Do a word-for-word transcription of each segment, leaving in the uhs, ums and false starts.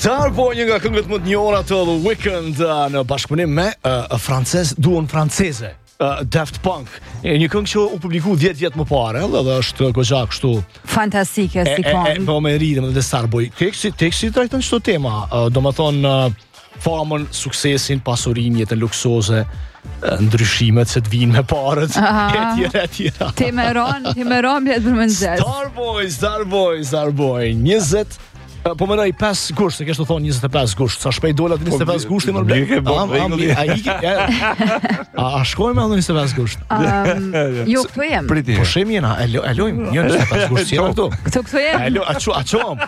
Starboy, një nga këngët më të njohura të The Weeknd uh, në bashkëpunim me uh, francez, duon franceze, uh, Daft Punk. E një këngë që u publiku dhjetë vjet më parë, edhe është goxha kështu fantastike si këngë. Po me ritëm dhe Starboy. Teksti, teksti trajton çdo tema, uh, domethënë uh, famën, suksesin, pasurinë, jetën luksoze, ndryshimet se të vinë me parët, etj, etj. Ti më ron, ti më ron blet për mëngjes. Starboy, Starboy, Starboy. njëzet Po mendoj pesë gusht, se kesh të thonë njëzet e pesë gusht. Sa shpejt dola njëzet e pesë gushti më blet. A iki? A shkojmë me njëzet e pesë gusht? Jo, këtu jem. Po shem jena, e lojmë, një njëzet e pesë gusht jena këtu. Këtu këtu jem. A ço, a çom.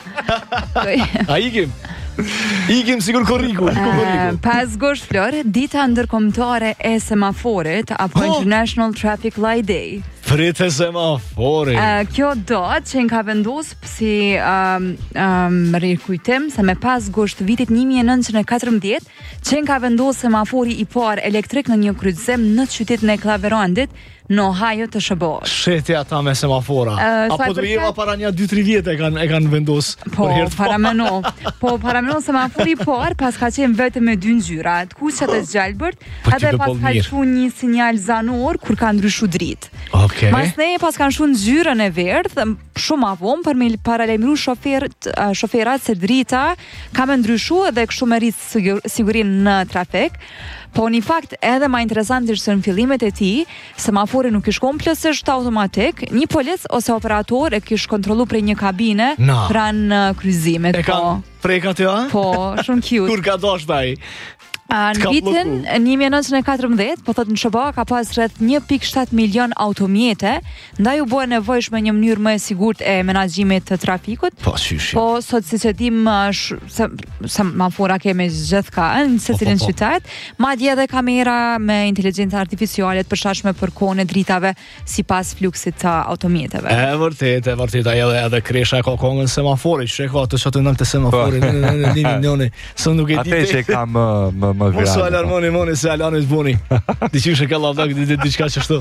A ikim. Ikim sigur korriku, korriku. Pas gusht Flor, dita ndërkombëtare e semaforit apo International Traffic Light Day. Frite semafori. Uh, kjo do që në ka vendos si um, um, rikujtim se me pas gusht vitit një mijë e nëntëqind e katërmbëdhjetë që në ka vendos semafori i parë elektrik në një kryqëzim në qytetin e Clevelandit në Ohio të S B A-s. Sheti ata me semafora. Uh, Apo do jeva para një dy tre vjet e kanë e kanë vendos. Po, para meno. Po, para meno semafori i parë pas ka qenë vetëm me dy ngjyra, të kuqe dhe zgjalbërt, edhe pas ka shu një sinjal zanor kur ka ndryshu dritë. Okay. Mas ne pas kanë shu ngjyrën e verdhë, shumë ma vonë për me paralajmëru shoferët, shoferat se drita ka me ndryshu edhe kështu me rritë sigurinë në trafik. Po një fakt edhe ma interesant është se në fillimet e ti, semafori nuk ish kon plotësisht automatik, një polic ose operator e kish kontrollu prej një kabine no. pranë kryqëzimit. E ka preka të ja? Po, shumë cute. Kur ka dosh taj? Në vitin një mijë e nëntëqind e katërmbëdhjetë, po thot në S B A ka pas rreth një pikë shtatë milion automjete, ndaj u bë nevojshme një mënyrë më e sigurt e menaxhimit të trafikut. Po, shishi. Po, sot siç e dim, semafora kemi gjithka në secilin qytet, madje edhe kamera me inteligjencë artificiale të përshtatshme për kohën e dritave sipas fluksit të automjeteve. E vërtet, e vërtet, edhe edhe kresha ka kongën semaforit, që ka të çatë nën të semaforit, në në diminione, s'u nuk e di. Atë që kam më më Mos u alarmoni, moni, se alarmoni zbuni. Diçish e ka lavdak diçka çështo.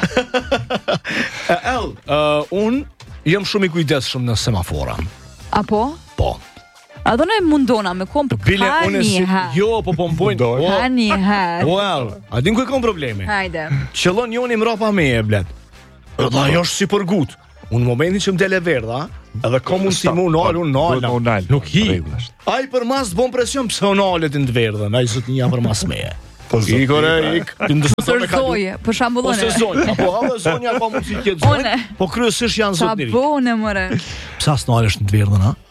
El, un jam shumë i kujdesshëm në semafora. Apo? Po. A do ne mundona me kom për Bile, unë si, jo, po po mbojnë. Ha një herë. Well, a din ku e kam problemi? Hajde. Qëllon njoni mrapa me e blet. Edhe ajo është si për gut. Unë në momentin që më dele verdha, edhe ka mundësi mu nalë, unë nalë, nuk hi. Ai për mas të bon presion, pëse unë nalët në të verdhën, ai sot një për mas meje. I kore, ik, të ndësëtër me kalu. Zoje, për shambullone. Ose zonja, apo edhe zonja ka mundësi këtë zonjë, po kryesisht janë zot njëri. Sabone, mëre. Psa së nalësht në të verdhën, ha?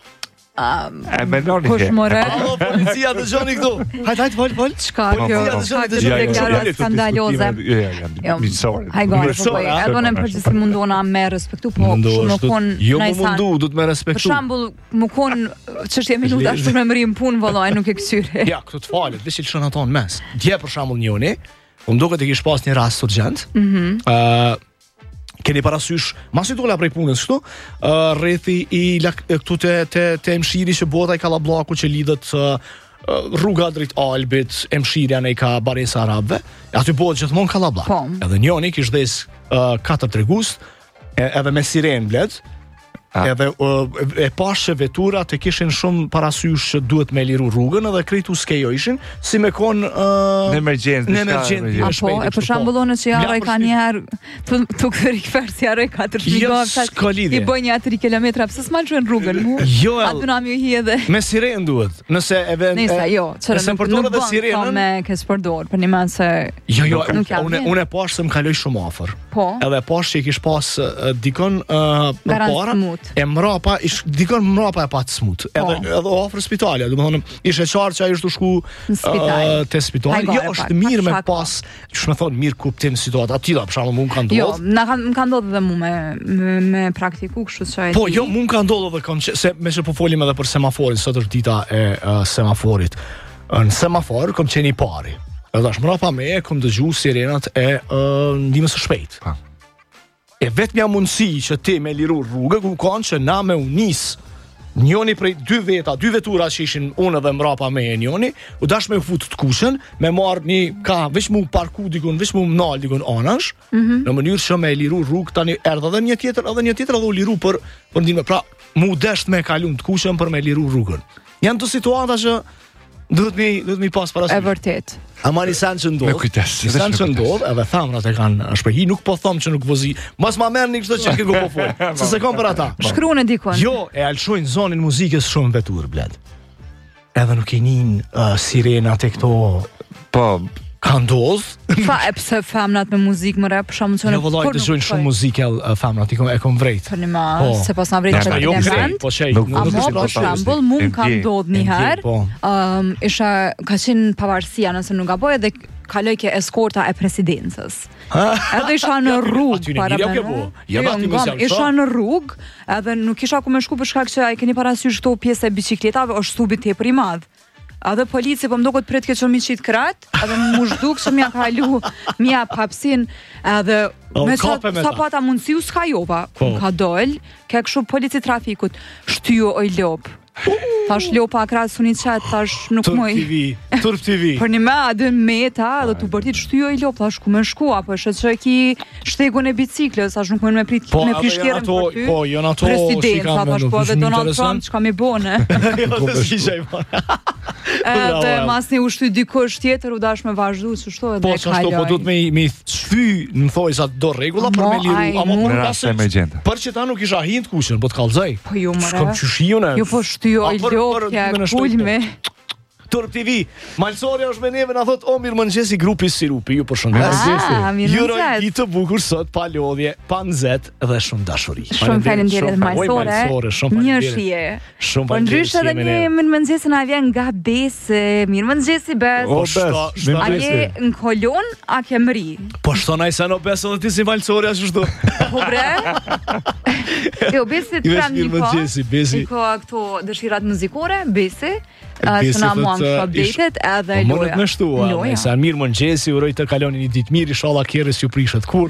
E menoni Kush more? Alo, policia të gjoni këtu. Hajt, hajt, vol, vol. Çka kjo? Çka kjo deklaratë skandaloze? Jo, miqësore. Haj gore, po po. A do ne përgjithësi mundona me respektu, po shumë kon jo më mundu, du të me respektu. Për shembull, më kon çështje minuta shumë me mrim punë vallaj, nuk e ksyre. Ja, këtu të falet, veç çon ato në mes. Dje për shembull njëri, më duket e kish pas një rast urgjent. Mhm. Ë keni parasysh, masi dola prej punës kështu, uh, rrethi i lak, këtu te te te mshiri që bota i Kallallaku që lidhet uh, rruga drejt Albit, mshirja ne ka Baresa Arabëve, aty bëhet gjithmonë Kallallak. Po. Edhe njëri kish dhes uh, katër tregust, edhe me siren blet. Edhe uh, e pash që veturat e kishin shumë parasysh që duhet me liru rrugën edhe krejtu skejo ishin si me kon uh, në emergjencë. Në emergjencë. Apo e për shembullon që jaroj ka një herë tu tu kthyer si jaroj katër shpjegoj. I bëj një atri kilometra pse s'ma lëshën rrugën mu. Jo, a do na më hi edhe. Me siren duhet. Nëse edhe Nëse jo, çfarë nuk përdor edhe sirenën. Me ke spordor, për një man se Jo, jo, unë unë e pash se më kaloj shumë afër. Po. Edhe pash që kish pas dikon para e mrapa, ish dikon mrapa e pat smut. Edhe edhe afër spitalit, domethënë ishte qartë që ai është u shku në spital. Te spitali. Jo, është mirë me pas, ç'më thon, mirë kuptim situata. Tilla për shembull, mund ka ndodhur. Jo, na ka më ka ndodhur edhe mua me me praktiku, kështu që ai. Po, jo, mund ka ndodhur edhe kam se me që po folim edhe për semaforin, sot është dita e semaforit. Në semafor kam qenë i pari. Edhe tash mrapa me kam dëgju sirenat e ndihmës së shpejtë. E vetëmja mundësi që ti me liru rrugë, ku kanë që na me unis njoni prej dy veta, dy vetura që ishin unë dhe mrapa me e njoni, u dash me u fut të kushën, me marrë një, ka, veç mu parku dikun, veç mu nal dikun anash, mm-hmm. në mënyrë që me liru rrugë, tani erdhe dhe një tjetër, edhe një tjetër edhe u liru për, për ndime, pra, mu desht me kalun të kushën për me liru rrugën. Janë të situata që duhet mi duhet mi pas E parasysh. vërtet. Ama një sen që ndodh. Me kujtes, Një sen me që kujtes. ndodh, edhe thamrat e kanë shprehi, nuk po them që nuk vozi. Mos ma merrni kështu që këtu po fol. Se se kam për ata. Shkruan e dikon. Jo, e alshojnë zonin muzikës shumë vetur, bled. Edhe nuk e nin uh, sirenat e këto Po, ka ndodh. Fa e pse femnat me muzikë më rap shumë çon. Jo vëllai dëgjojnë shumë muzikë uh, femrat, i kom e kom vrejt. Për një ma, Po. se pas na vret Ja, çfarë jo, element. po çej. Nuk- A nuk mo është për pa- shembull, pa- mu e më ka ndjej, ndodhur e një ndjej, herë, po. um, isha ka qenë pavarësia nëse nuk gaboj edhe kaloj ke eskorta e presidencës. Edhe isha në Aty rrugë në para Mirja me. ke bo? Jo, Jema ti ngam, mos jam isha shoh. në rrugë, edhe nuk kisha ku më shku për shkak që ai keni parasysh këto pjesë e biçikletave është stubi tepër i madh. Edhe polici po më duket pret ke çon mi qit krat, edhe më zhduk se më ja kalu, më ja hapsin, edhe O, me sa kape me sa ta. pata mundësi u s'ka jova. Po. Ka dol, ke kështu polici trafikut, shtyu oj lop. Tash lopa krah suni çat, tash nuk Turp moj. T V, Turp T V. Për një me adë meta dhe tu bërtit shtyjo i lop, tash ku me shku, apo është që ki shtegun e biciklës, tash nuk mund me prit Po, me edhe prishkjerën janë ato, për ty. po, janë ato Presidenca, shikam, tash nuk po është edhe shumë Donald interesant. Trump çka mi bone. Jo, të shishaj, po. Edhe Bravo. mas një u shty dikush tjetër u dash me vazhdu, që shtu edhe Po, e që ashtu, po kaloj. duhet me, me shfy, në thoj sa do rregulla për Mo, me liru, ai, ama mu- por në nuk raste asë- emergjente. Për që ta nuk isha hind kushën, po të kallzoj. Po ju më Shkëm re. që shiune. Ju po shtyjo i lop, kja kulme. Turp T V, Malsoria është me neve na thot o mirë mëngjesi grupi Sirupi, ju përshëndes. Ah, mirë Ju uroj mëngjes. ditë të bukur sot, pa lodhje, pa nxet dhe shumë dashuri. Shumë faleminderit shumë fa- Oj, Malsore. Malsore, shumë Një faleminderit. shije. Shumë Po faleminderit ndryshe edhe që jemi një ne. mirë mëngjesi na vjen nga Besi. Mirë mëngjesi Bes. O, Po, bes, shta- mirë shta- A mëngjesi. je në kolon, a ke mri? Po shtonaj se në besë edhe ti si Malsoria që shtu. Po bre? Jo, Besi të I vesh pram një mirë mëngjesi, Besi. Një ko këto dëshirat muzikore, Besi. E, uh, Besi Që na thot, muam uh, shumë ish- updated edhe Po mënet loja. me shtu, a, Loja. sa mirë mëngjesi, uroj të kaloni një ditë mirë, inshallah kjerës ju prishet kur.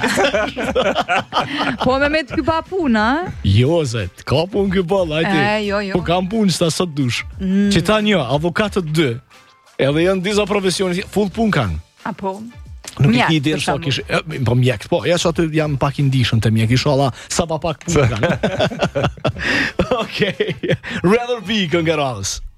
Po me me të ky pa puna, Jo, zet, ka pun ky boll, hajde. E, jo, jo. Po kam punë sta sot dush. Mm. Që ta një, avokatët dy. Edhe janë disa profesione, full pun kanë. apo? Nuk Mjek, i ki ide për sa shembull. kish, e, po mjek, po, ja që aty jam pak i ndishëm të mjek, inshallah, sa pa pak punë kanë. Okej, Rather Be, këngë radhës.